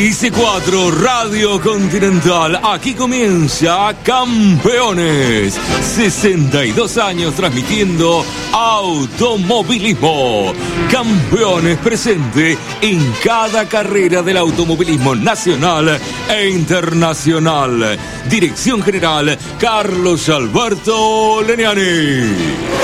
Dice 4, Radio Continental. Aquí comienza Campeones. 62 años transmitiendo automovilismo. Campeones presente en cada carrera del automovilismo nacional e internacional. Dirección General, Carlos Alberto Leniani.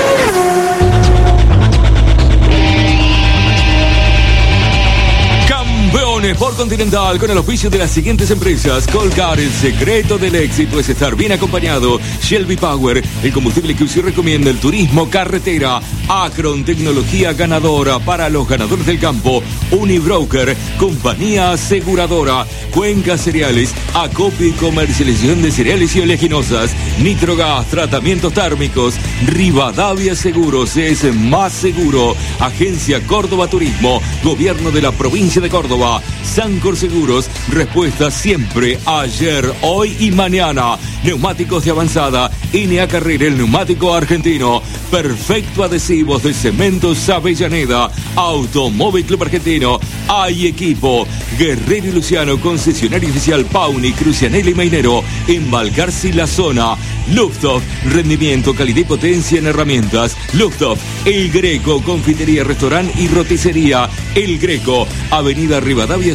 Por Continental, con el oficio de las siguientes empresas: Colcar, el secreto del éxito es estar bien acompañado. Shelby Power, el combustible que usted recomienda. El turismo carretera. Acron, tecnología ganadora para los ganadores del campo. Unibroker, compañía aseguradora. Cuenca Cereales, acopio y comercialización de cereales y oleaginosas. Nitrogas, tratamientos térmicos. Rivadavia Seguros, es más seguro. Agencia Córdoba Turismo, Gobierno de la provincia de Córdoba. Sancor Seguros, respuesta siempre, ayer, hoy y mañana. Neumáticos de avanzada, INEA Carrera, el neumático argentino. Perfecto Adhesivos de Cementos Avellaneda. Automóvil Club Argentino, hay equipo. Guerrero y Luciano, concesionario oficial Pauni, Crucianelli y Mainero. En Balcarce, La Zona. Lufthoff, rendimiento, calidad y potencia en herramientas. Lufthoff, El Greco, confitería, restaurante y roticería. El Greco, Avenida Rivadavia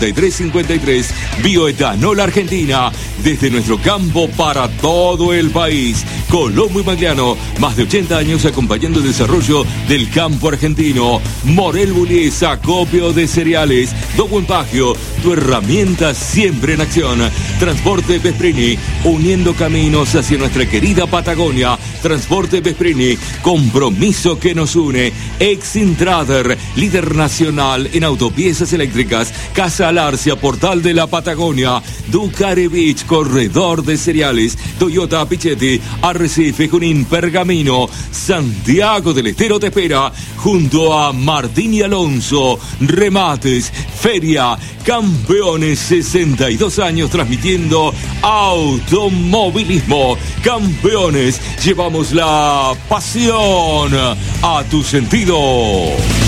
5353. Bioetanol Argentina, desde nuestro campo para todo el país. Colombo y Magliano, más de 80 años acompañando el desarrollo del campo argentino. Morel Bullies, acopio de cereales. Dogo Empagio, tu herramienta siempre en acción. Transporte Vesprini, uniendo caminos hacia nuestra querida Patagonia. Transporte Vesprini, compromiso que nos une. Exintrader, líder nacional en autopiezas eléctricas. Casa Alarcia, portal de la Patagonia. Ducare Beach, corredor de cereales. Toyota Pichetti, Arrecife, Junín, Pergamino. Santiago del Estero te espera, junto a Martín y Alonso. Remates, feria, Campeones, 62 años transmitiendo automovilismo. Campeones, llevamos la pasión a tu sentido.